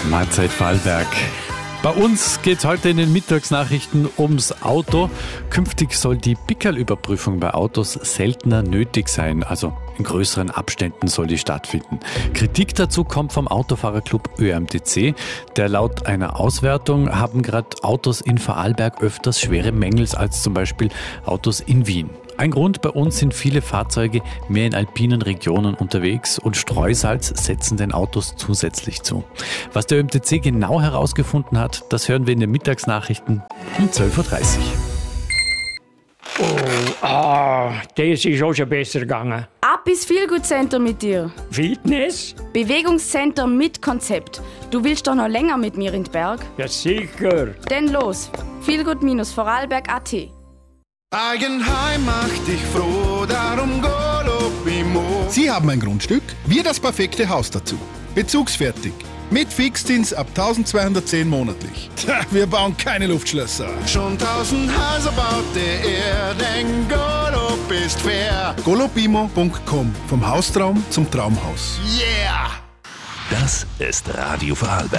Mahlzeit Vorarlberg. Bei uns geht es heute in den Mittagsnachrichten ums Auto. Künftig soll die Pickerl-Überprüfung bei Autos seltener nötig sein, also in größeren Abständen soll die stattfinden. Kritik dazu kommt vom Autofahrerclub ÖMTC, der laut einer Auswertung haben gerade Autos in Vorarlberg öfters schwere Mängel als zum Beispiel Autos in Wien. Ein Grund: bei uns sind viele Fahrzeuge mehr in alpinen Regionen unterwegs und Streusalz setzen den Autos zusätzlich zu. Was der ÖMTC genau herausgefunden hat, das hören wir in den Mittagsnachrichten um 12.30 Uhr. Das ist auch schon besser gegangen. Ab ins Feelgood Center mit dir. Fitness? Bewegungscenter mit Konzept. Du willst doch noch länger mit mir in den Berg? Ja, sicher. Denn los, feelgood-vorarlberg.at. Eigenheim macht dich froh, darum Golopimo. Sie haben ein Grundstück, wir das perfekte Haus dazu. Bezugsfertig. Mit Fixzins ab 1210 monatlich. Tja, wir bauen keine Luftschlösser. Schon 1000 Häuser baut er, denn Golop ist fair. golopimo.com. Vom Haustraum zum Traumhaus. Yeah! Das ist Radio Vorarlberg.